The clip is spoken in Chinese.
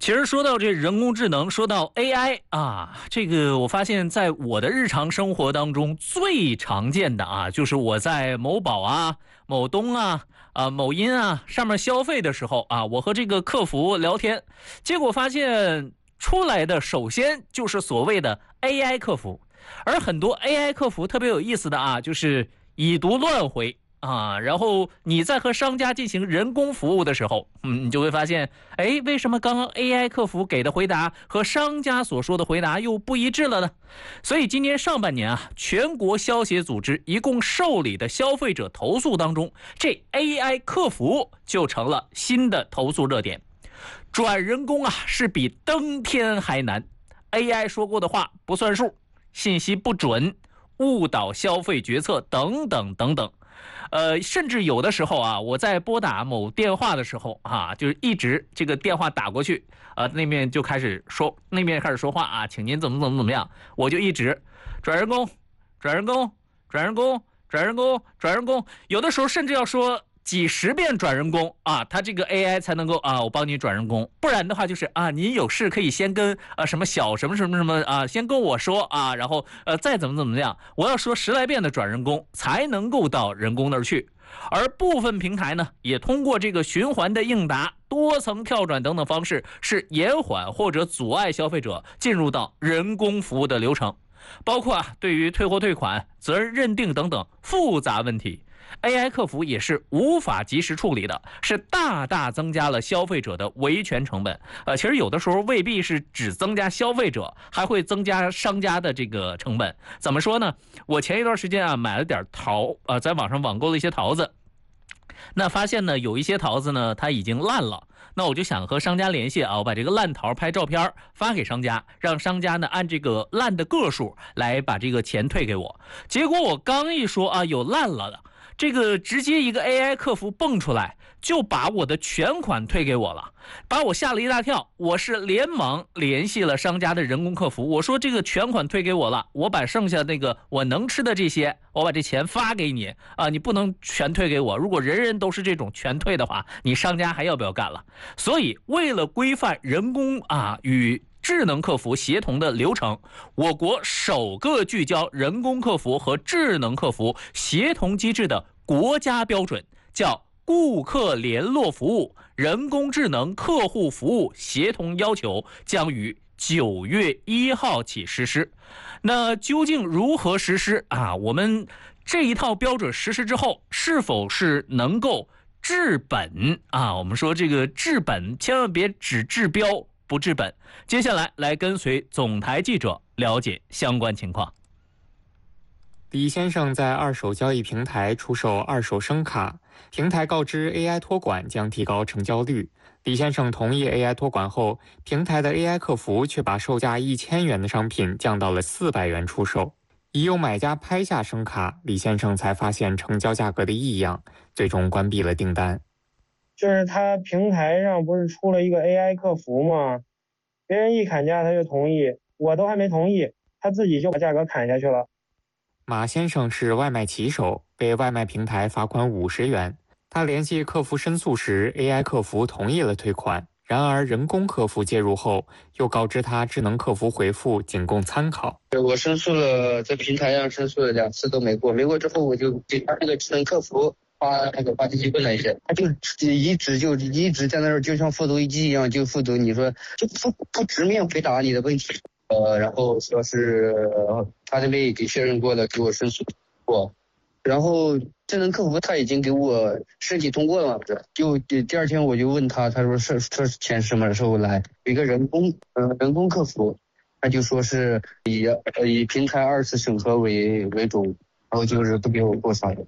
其实说到这人工智能，说到 AI 啊，这个我发现在我的日常生活当中最常见的啊，就是我在某宝啊、某东啊、某音啊上面消费的时候啊，我和这个客服聊天，结果发现出来的首先就是所谓的 AI 客服，而很多 AI 客服特别有意思的啊，就是已读乱回。然后你在和商家进行人工服务的时候，你就会发现，哎，为什么刚刚 AI 客服给的回答和商家所说的回答又不一致了呢？所以今年上半年啊，全国消协组织一共受理的消费者投诉当中，这 AI 客服就成了新的投诉热点。转人工啊，是比登天还难。AI 说过的话不算数，信息不准，误导消费决策等等等等。甚至有的时候啊，我在拨打某电话的时候啊，就是一直这个电话打过去，那边开始说话啊，请您怎么样，我就一直转人工，转人工，转人工，转人工，转人工，有的时候甚至要说几十遍转人工啊，它这个 AI 才能够我帮你转人工，不然的话就是您有事可以先跟什么小什么什么什么先跟我说啊，然后再怎么样，我要说10来遍的转人工才能够到人工那儿去。而部分平台呢，也通过这个循环的应答、多层跳转等等方式，是延缓或者阻碍消费者进入到人工服务的流程，包括对于退货退款、责任认定等等复杂问题。AI 客服也是无法及时处理的，是大大增加了消费者的维权成本。其实有的时候未必是只增加消费者，还会增加商家的这个成本。怎么说呢？我前一段时间买了点桃，在网上网购了一些桃子，那发现呢有一些桃子呢它已经烂了，那我就想和商家联系我把这个烂桃拍照片发给商家，让商家呢按这个烂的个数来把这个钱退给我。结果我刚一说有烂了的，这个直接一个 AI 客服蹦出来，就把我的全款退给我了，把我吓了一大跳。我是连忙联系了商家的人工客服，我说这个全款退给我了，我把剩下那个我能吃的这些，我把这钱发给你你不能全退给我。如果人人都是这种全退的话，你商家还要不要干了？所以为了规范人工与智能客服协同的流程，我国首个聚焦人工客服和智能客服协同机制的国家标准，叫顾客联络服务人工智能客户服务协同要求，将于9月1号起实施。那究竟如何实施我们这一套标准实施之后，是否是能够治本我们说这个治本千万别只治标不治本。接下来来跟随总台记者了解相关情况。 李先生在二手交易平台出售二手声卡，平台告知 AI 托管将提高成交率。李先生同意 AI 托管后，平台的 AI 客服却把售价1000元的商品降到了400元出售。已有买家拍下声卡，李先生才发现成交价格的异样，最终关闭了订单。 就是他平台上不是出了一个 AI 客服吗？别人一砍价他就同意，我都还没同意，他自己就把价格砍下去了。 马先生是外卖骑手，被外卖平台罚款50元。他联系客服申诉时 ，AI 客服同意了退款。然而人工客服介入后，又告知他智能客服回复仅供参考。 我申诉了，在平台上申诉了2次都没过，没过之后我就给他那个智能客服发信息问了一下，他就一直在那儿，就像复读机一样就复读，你说就不直面回答你的问题。然后说是他这边也给确认过了，给我申诉过，然后智能客服他已经给我申请通过了嘛，就第二天我就问他，他说钱什么时候来？有一个人工客服，他就说是以平台2次审核为主，然后就是不给我过啥的。